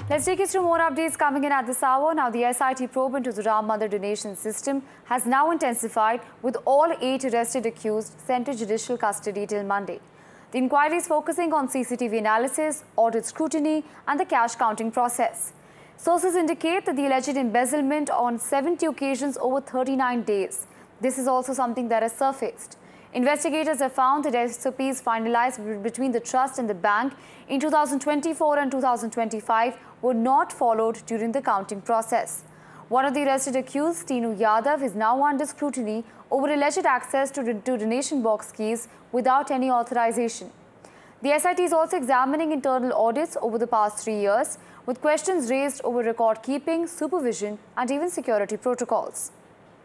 Let's take you through more updates coming in at this hour. Now, the SIT probe into the Ram Mandir donation system has now intensified, with all 8 arrested accused sent to judicial custody till Monday. The inquiry is focusing on CCTV analysis, audit scrutiny and the cash counting process. Sources indicate that the alleged embezzlement on 70 occasions over 39 days. This is also something that has surfaced. Investigators have found that SOPs finalized between the trust and the bank in 2024 and 2025 were not followed during the counting process. One of the arrested accused, Tinu Yadav, is now under scrutiny over alleged access to donation box keys without any authorization. The SIT is also examining internal audits over the past 3 years, with questions raised over record keeping, supervision and even security protocols.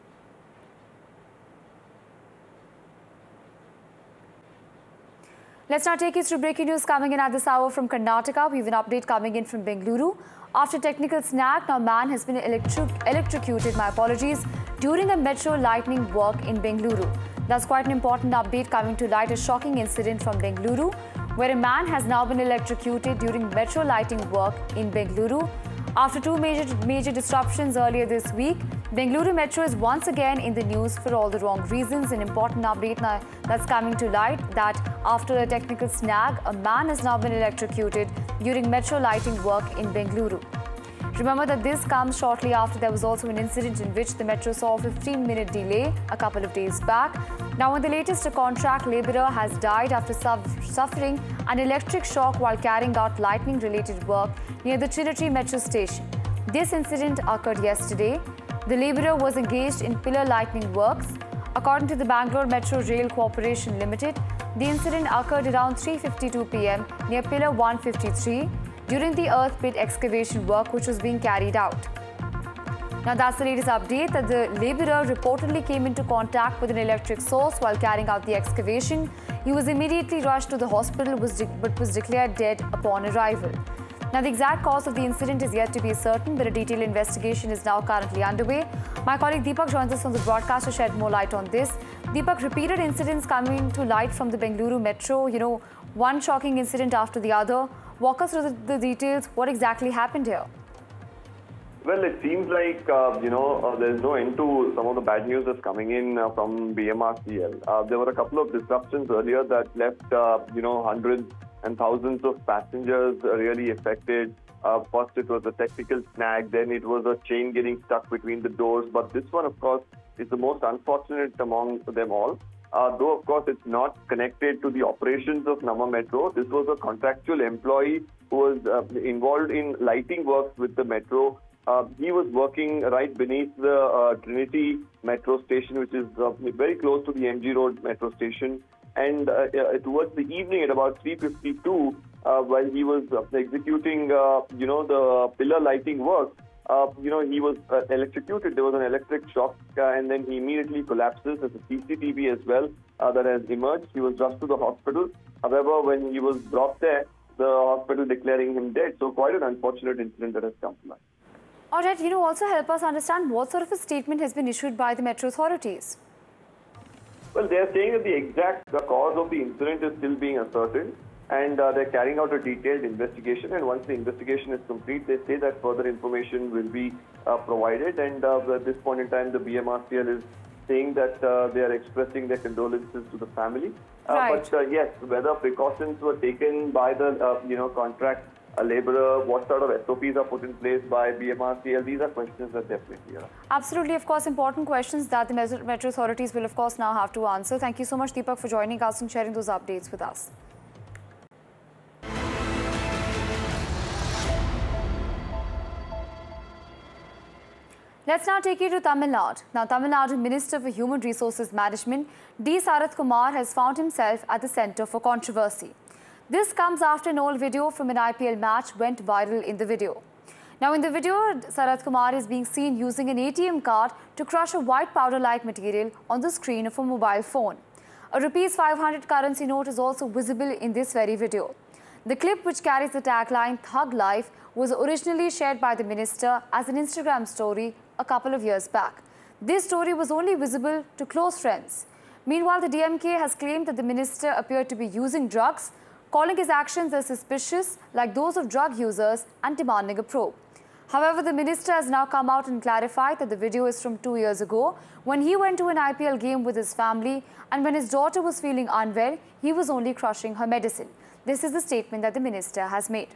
Let's now take you through breaking news coming in at this hour from Karnataka. We have an update coming in from Bengaluru. After technical snag, now man has been electrocuted, during a metro lightning work in Bengaluru. That's quite an important update coming to light, a shocking incident from Bengaluru, where a man has now been electrocuted during metro lighting work in Bengaluru. After 2 major disruptions earlier this week, Bengaluru Metro is once again in the news for all the wrong reasons. An important update now that's coming to light that after a technical snag, a man has now been electrocuted during metro lighting work in Bengaluru. Remember that this comes shortly after there was also an incident in which the metro saw a 15-minute delay a couple of days back. Now, in the latest, a contract labourer has died after suffering an electric shock while carrying out lightning-related work near the Trinity Metro station. This incident occurred yesterday. The labourer was engaged in pillar lightning works. According to the Bangalore Metro Rail Corporation Limited, the incident occurred around 3:52 p.m. near pillar 153 during the earth pit excavation work which was being carried out. Now, that's the latest update that the labourer reportedly came into contact with an electric source while carrying out the excavation. He was immediately rushed to the hospital but was declared dead upon arrival. Now, the exact cause of the incident is yet to be certain, but a detailed investigation is now currently underway. My colleague Deepak joins us on the broadcast to shed more light on this. Deepak, repeated incidents coming to light from the Bengaluru Metro, one shocking incident after the other. Walk us through the details. What exactly happened here? Well, it seems like, there's no end to some of the bad news that's coming in from BMRCL. There were a couple of disruptions earlier that left, hundreds and thousands of passengers really affected. First, it was a technical snag. Then it was a chain getting stuck between the doors. But this one, of course, is the most unfortunate among them all. Though, of course, it's not connected to the operations of Nama Metro. This was a contractual employee who was involved in lighting works with the Metro. He was working right beneath the Trinity Metro station, which is very close to the MG Road Metro station. And towards the evening at about 3:52, while he was executing, the pillar lighting work, he was electrocuted. There was an electric shock, and then he immediately collapses. There's a CCTV as well that has emerged. He was rushed to the hospital. However, when he was brought there, the hospital declaring him dead. So quite an unfortunate incident that has come to light. All right, also help us understand what sort of a statement has been issued by the metro authorities. Well, they are saying that the exact cause of the incident is still being ascertained, and they're carrying out a detailed investigation. And once the investigation is complete, they say that further information will be provided. And at this point in time, the BMRCL is saying that they are expressing their condolences to the family. Right. But yes, whether precautions were taken by the contract labourer, what sort of SOPs are put in place by BMRCL, these are questions that definitely are. Absolutely, of course, important questions that the metro authorities will, of course, now have to answer. Thank you so much, Deepak, for joining us and sharing those updates with us. Let's now take you to Tamil Nadu. Now, Tamil Nadu Minister for Human Resources Management, D. Sarath Kumar, has found himself at the centre for controversy. This comes after an old video from an IPL match went viral in the video. Now, in the video, Sarath Kumar is being seen using an ATM card to crush a white powder-like material on the screen of a mobile phone. A Rs 500 currency note is also visible in this very video. The clip, which carries the tagline "Thug Life," was originally shared by the minister as an Instagram story a couple of years back. This story was only visible to close friends. Meanwhile, the DMK has claimed that the minister appeared to be using drugs. calling his actions as suspicious, like those of drug users, and demanding a probe. However, the minister has now come out and clarified that the video is from 2 years ago, when he went to an IPL game with his family, and when his daughter was feeling unwell, he was only crushing her medicine. This is the statement that the minister has made.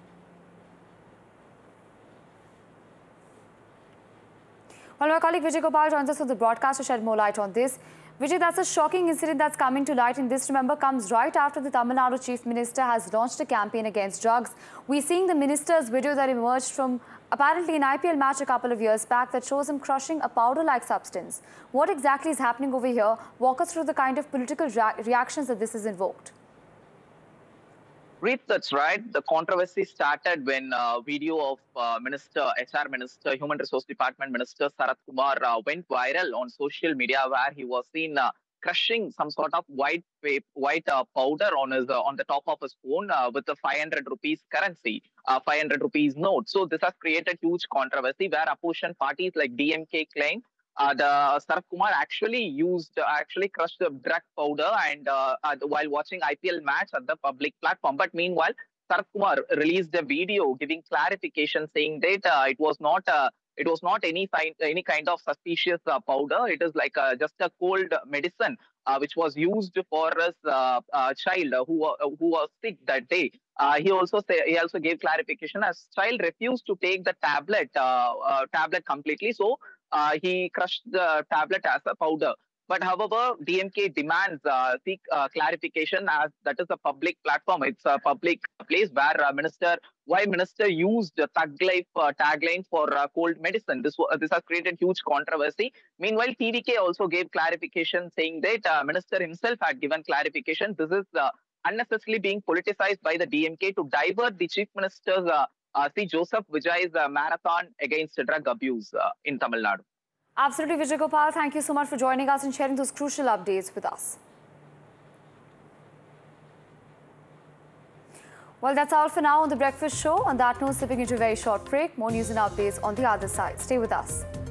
Well, my colleague Vijay Gopal joins us on the broadcast to shed more light on this. Vijay, that's a shocking incident that's coming to light, and this, remember, comes right after the Tamil Nadu Chief Minister has launched a campaign against drugs. We're seeing the minister's video that emerged from apparently an IPL match a couple of years back that shows him crushing a powder-like substance. What exactly is happening over here? Walk us through the kind of political reactions that this has invoked. Reed, that's right. The controversy started when video of HR Minister, Human Resource Department Minister Sarath Kumar went viral on social media, where he was seen crushing some sort of white powder on the top of his phone with a 500 rupees currency, 500 rupees note. So this has created huge controversy, where opposition parties like DMK claim the Sarath Kumar actually crushed the drug powder and while watching IPL match at the public platform. But meanwhile, Sarath Kumar released a video giving clarification, saying that it was not any kind of suspicious powder. It is like just a cold medicine which was used for his child who was sick that day. He also gave clarification, as child refused to take the tablet completely, so he crushed the tablet as a powder. But however, DMK demands seek clarification, as that is a public platform. It's a public place where minister used the Thug Life tagline for cold medicine. This has created huge controversy. Meanwhile, TVK also gave clarification, saying that minister himself had given clarification. This is unnecessarily being politicized by the DMK to divert the chief minister's C. Joseph Vijay's marathon against drug abuse in Tamil Nadu. Absolutely, Vijay Gopal. Thank you so much for joining us and sharing those crucial updates with us. Well, that's all for now on The Breakfast Show. On that note, slipping into a very short break. More news and updates on the other side. Stay with us.